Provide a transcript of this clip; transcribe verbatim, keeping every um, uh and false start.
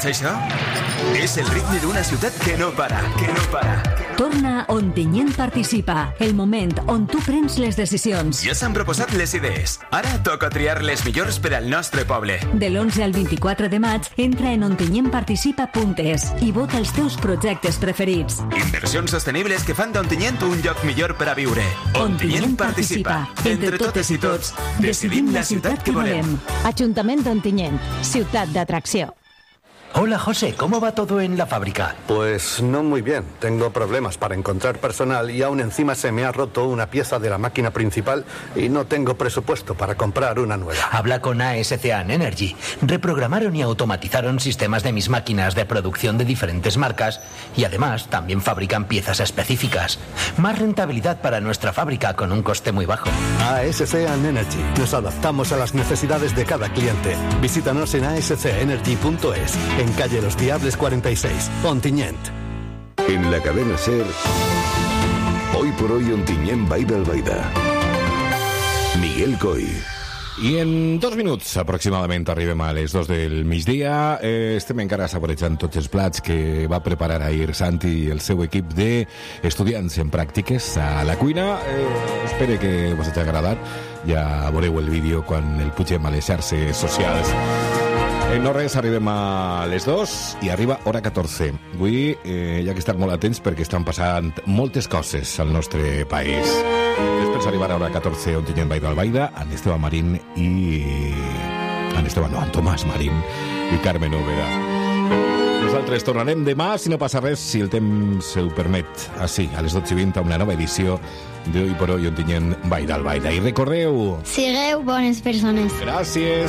Això és el ritme d'una ciutat que no para, que no para. Torna Ontinyent Participa, el moment on tu prens les decisions. Ja s'han proposat les idees. Ara toca triar les millors per al nostre poble. De l'onze al vint-i-quatre de maig, entra en ontinyent participa punt es i vota els teus projectes preferits. Inversions sostenibles que fan d'Ontinyent un lloc millor per a viure. Ontinyent Participa. Entre totes i tots, decidim la ciutat que volem. Ajuntament d'Ontinyent, ciutat d'atracció. Hola, José, ¿cómo va todo en la fábrica? Pues no muy bien. Tengo problemas para encontrar personal y aún encima se me ha roto una pieza de la máquina principal y no tengo presupuesto para comprar una nueva. Habla con A S C A N Energy. Reprogramaron y automatizaron sistemas de mis máquinas de producción de diferentes marcas y además también fabrican piezas específicas. Más rentabilidad para nuestra fábrica con un coste muy bajo. A S C A N Energy. Nos adaptamos a las necesidades de cada cliente. Visítanos en a s c energy punto es. En calle Los Diables cuarenta y seis, Ontinyent. En la cadena SER, hoy por hoy Ontinyent Baida Albaida. Miguel Coy. I en dos minuts aproximadament arribem a les dos del migdia. Eh, estem encara saborejant tots els plats que va preparar ahir Santi i el seu equip d'estudiants en pràctiques a la cuina. Eh, espero que vos hagi agradat. Ja veureu el vídeo quan el pugem a les xarxes socials. En no res, arribem a les dos i arriba hora catorze. Avui eh, hi ha que estar molt atents perquè estan passant moltes coses al nostre país. Després arribarà a hora catorze Ontinyent Baida Albaida, en Esteban Marín i... En Esteban, no, en Tomàs Marín i Carmen Úbeda. Nosaltres tornarem demà, si no passa res, si el temps ho permet, així, a les dotze i vint, a una nova edició de Hoy por Hoy Ontinyent Baida Albaida. I recordeu... Sigueu bones persones. Gràcies.